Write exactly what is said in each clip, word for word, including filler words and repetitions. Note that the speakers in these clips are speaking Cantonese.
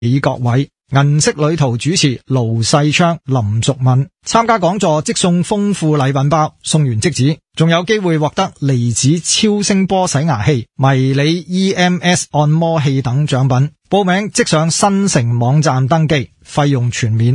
李國偉、銀色旅途主持盧世昌、林淑敏。參加講座即送豐富禮品包，送完即止，仲有機會獲得離子超聲波洗牙器、迷你 E M S 按摩器等獎品。報名即上新城網站登記，費用全免。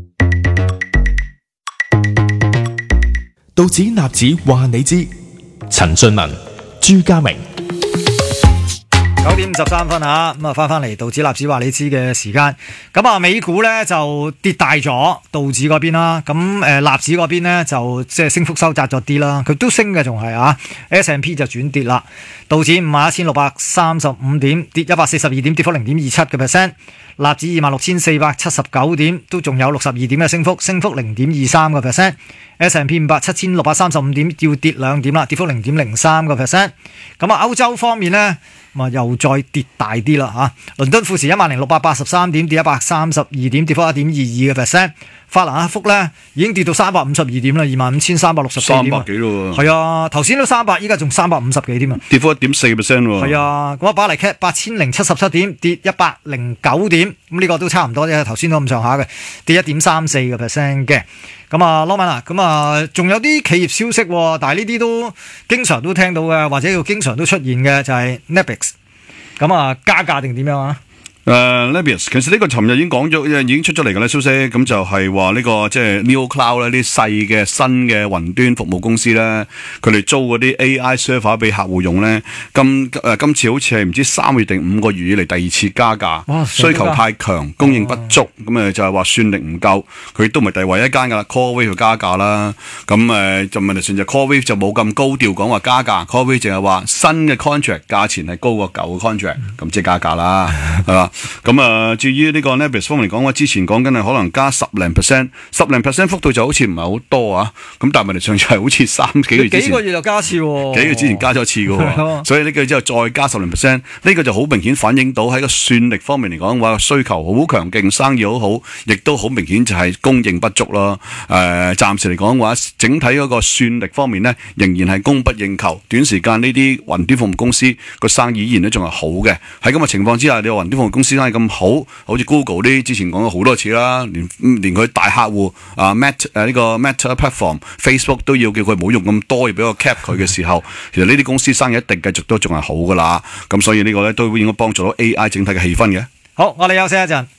道指納指話你知，陳俊文、朱家明。 九點五十三分啊，咁啊翻翻嚟道指納指話你知嘅時間，咁啊美股咧就跌大咗，道指嗰邊啦，咁誒納指嗰邊咧就即係升幅收窄咗啲啦，佢都升嘅仲係啊 ，S and P 就轉跌啦，道指五萬一千六百三十五點，跌一百四十二點，跌幅零點二七嘅 percent， 納指二萬六千四百七十九點，都仲有六十二點嘅升幅，升幅零點二三個 percent。S and P 五百七千六百三十五點，要跌兩點啦，跌幅零點零三個 percent。咁啊，歐洲方面呢，咁啊又再跌大啲啦嚇。倫敦富時一萬零六百八十三點，跌一百三十二點，跌幅一點二二個 percent。法蘭克福呢已經跌到三百五十二點啦，二萬五千三百六十四點。 三百幾咯喎。 係啊，頭先都三百，依家仲三百五十幾點啊。 跌幅一點四 percent 喎。 係啊，咁啊巴黎 C A T 八千零七十七點，跌一百零九點，咁呢個都差唔多啫，頭先都咁上下嘅，跌一點三四個 percent 嘅。咁啊，羅文啊，咁啊，仲有啲企業消息，但係呢啲都經常都聽到嘅，或者要經常都出現嘅，就係 Netflix。咁啊，加價定點樣啊？ 誒、uh, Nebius 其實呢個尋日已經講咗，已經出咗嚟嘅咧消息，咁就係話呢個即係 Neo Cloud 咧，啲細嘅新嘅雲端服務公司咧，佢哋租嗰啲 A I server 俾客戶用咧，今誒、呃、今次好似係唔知三月定五個月以嚟第二次加價，需求太強，供應不足，咁誒、哦、就係話算力唔夠，佢都唔係第唯一間噶啦 CoreWeave 加價啦，咁誒就問題算就 CoreWeave 就冇咁高調講話加價 CoreWeave 淨係話新嘅 contract 價錢係高過舊嘅 contract，咁即係加價啦，係嘛？咁啊，至於呢個 Nebius 方面嚟講話，之前講緊係可能加十零 percent， 十零 percent 幅度就好似唔係好多啊。咁但係問題上就係好似三幾個月之前， 幾個月就加一次喎， 幾個月之前加咗一次嘅喎，所以呢個之後再加十零 percent， 呢個就好明顯反映到喺個算力方面嚟講話需求好強勁，生意好好，亦都好明顯就係供應不足咯。誒、呃，暫時嚟講嘅話，整體嗰個算力方面呢，仍然係供不應求。短時間呢啲雲端服務公司個生意依然都仲係好嘅。喺咁嘅情況之下，你話雲端服務公司生意咁好，好似 Google 啲之前講咗好多次啦，連連佢大客戶啊 Meta 誒呢個 Meta Platform Facebook 都要叫佢唔好用咁多，要俾個 cap 佢嘅時候，其實呢啲公司生意一定繼續都仲係好噶啦。咁所以呢個咧都應該幫助到 A I 整體嘅氣氛嘅。 好，我哋休息一陣。